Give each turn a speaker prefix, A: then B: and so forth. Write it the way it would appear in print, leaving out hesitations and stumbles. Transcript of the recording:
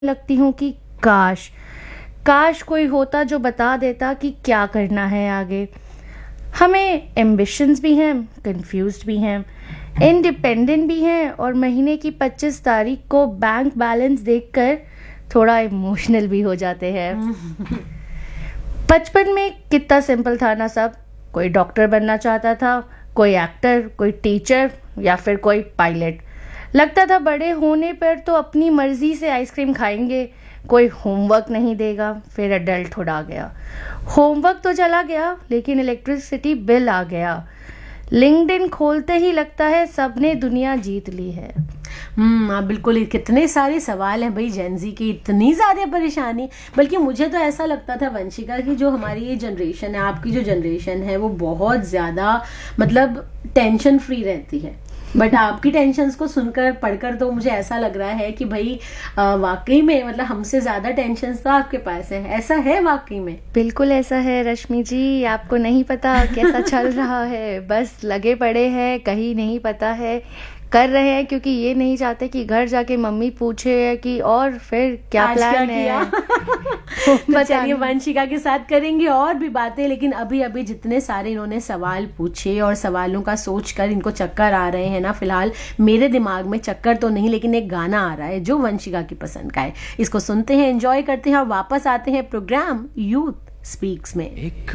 A: लगती हूँ कि काश काश कोई होता जो बता देता कि क्या करना है आगे। हमें एम्बिशंस भी हैं, कंफ्यूज्ड भी हैं, इंडिपेंडेंट भी हैं और महीने की 25 तारीख को बैंक बैलेंस देखकर थोड़ा इमोशनल भी हो जाते हैं। बचपन में कितना सिंपल था ना सब। कोई डॉक्टर बनना चाहता था, कोई एक्टर, कोई टीचर या फिर कोई पायलट। लगता था बड़े होने पर तो अपनी मर्जी से आइसक्रीम खाएंगे, कोई होमवर्क नहीं देगा। फिर अडल्टहुड आ गया, होमवर्क तो चला गया लेकिन इलेक्ट्रिसिटी बिल आ गया। लिंक्डइन खोलते ही लगता है सबने दुनिया जीत ली है।
B: आप बिल्कुल, कितने सारे सवाल हैं भाई जेनजी की, इतनी ज्यादा परेशानी। बल्कि मुझे तो ऐसा लगता था वंशिका की जो हमारी ये जनरेशन है, आपकी जो जनरेशन है, वो बहुत ज्यादा मतलब टेंशन फ्री रहती है। बट आपकी टेंशन्स को सुनकर पढ़कर तो मुझे ऐसा लग रहा है कि भाई वाकई में मतलब हमसे ज्यादा टेंशन्स तो आपके पास है। ऐसा है वाकई में?
A: बिल्कुल ऐसा है रश्मि जी, आपको नहीं पता कैसा चल रहा है। बस लगे पड़े हैं, कहीं नहीं पता है, कर रहे हैं क्योंकि ये नहीं चाहते कि घर जाके मम्मी पूछे कि और फिर क्या प्लान है।
B: तो चलिए वंशिका के साथ करेंगे और भी बातें, लेकिन अभी अभी जितने सारे इन्होंने सवाल पूछे और सवालों का सोचकर इनको चक्कर आ रहे हैं ना, फिलहाल मेरे दिमाग में चक्कर तो नहीं, लेकिन एक गाना आ रहा है जो वंशिका की पसंद का है। इसको सुनते हैं, एंजॉय करते हैं और वापस आते हैं प्रोग्राम यूथ स्पीक्स में।